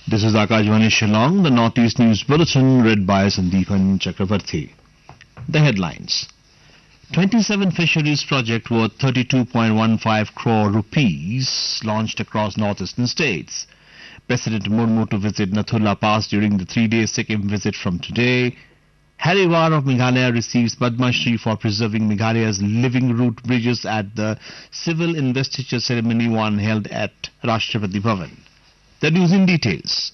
This is Akashvani Shillong, the Northeast News Bulletin, read by Sandeepan Chakravarthi. The headlines. 27 fisheries project worth 32.15 crore rupees launched across northeastern states. President Murmu to visit Nathula Pass during the 3-day Sikkim visit from today. Harry War of Meghalaya receives Padma Shri for preserving Meghalaya's living root bridges at the civil investiture ceremony one held at Rashtrapati Bhavan. The news in details.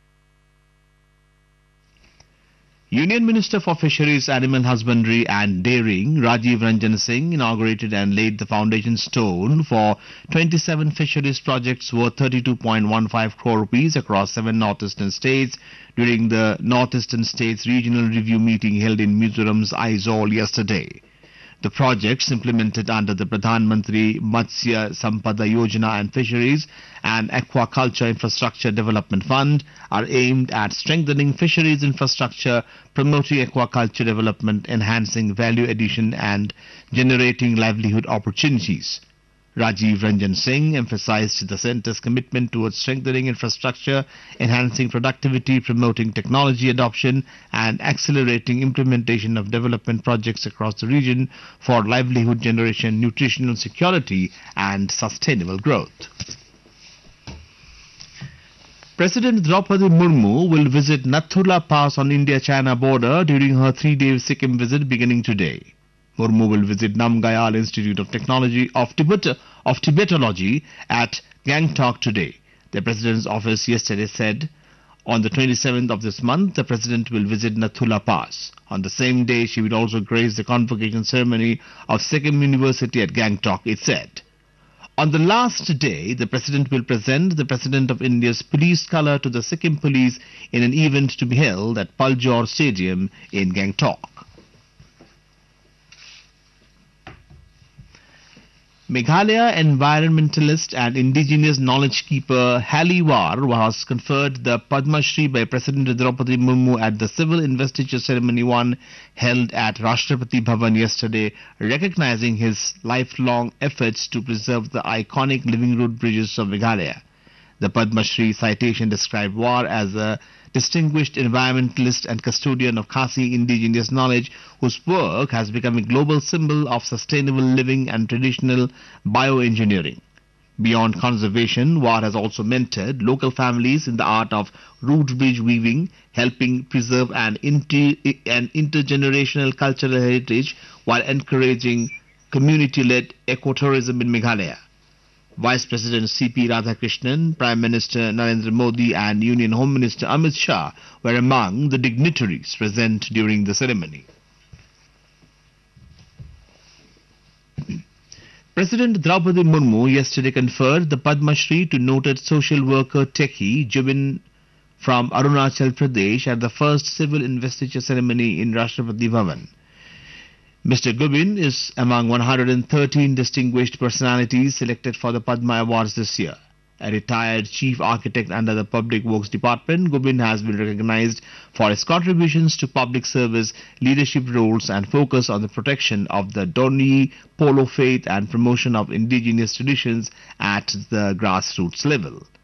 Union Minister for Fisheries, Animal Husbandry and Dairying, Rajiv Ranjan Singh, inaugurated and laid the foundation stone for 27 fisheries projects worth 32.15 crore rupees across 7 northeastern states during the Northeastern States Regional Review meeting held in Mizoram's Aizawl yesterday. The projects implemented under the Pradhan Mantri Matsya Sampada Yojana and Fisheries and Aquaculture Infrastructure Development Fund are aimed at strengthening fisheries infrastructure, promoting aquaculture development, enhancing value addition and generating livelihood opportunities. Rajiv Ranjan Singh emphasized the centre's commitment towards strengthening infrastructure, enhancing productivity, promoting technology adoption and accelerating implementation of development projects across the region for livelihood generation, nutritional security and sustainable growth. President Draupadi Murmu will visit Nathula Pass on India-China border during her 3-day Sikkim visit beginning today. Murmu will visit Namgyal Institute of Technology of Tibetology at Gangtok today. The President's office yesterday said on the 27th of this month, the President will visit Nathula Pass. On the same day, she will also grace the convocation ceremony of Sikkim University at Gangtok, it said. On the last day, the President will present the President of India's police colour to the Sikkim police in an event to be held at Paljor Stadium in Gangtok. Meghalaya environmentalist and indigenous knowledge keeper Harry War was conferred the Padma Shri by President Draupadi Murmu at the civil investiture ceremony one held at Rashtrapati Bhavan yesterday, recognizing his lifelong efforts to preserve the iconic living root bridges of Meghalaya. The Padma Shri citation described War as a distinguished environmentalist and custodian of Khasi indigenous knowledge whose work has become a global symbol of sustainable living and traditional bioengineering. Beyond conservation, War has also mentored local families in the art of root bridge weaving, helping preserve an intergenerational cultural heritage while encouraging community-led ecotourism in Meghalaya. Vice President C.P. Radhakrishnan, Prime Minister Narendra Modi and Union Home Minister Amit Shah were among the dignitaries present during the ceremony. President Draupadi Murmu yesterday conferred the Padma Shri to noted social worker Teki Jubin from Arunachal Pradesh at the first civil investiture ceremony in Rashtrapati Bhavan. Mr. Gubin is among 113 distinguished personalities selected for the Padma Awards this year. A retired chief architect under the Public Works Department, Gubin has been recognized for his contributions to public service, leadership roles and focus on the protection of the Doni Polo faith and promotion of indigenous traditions at the grassroots level.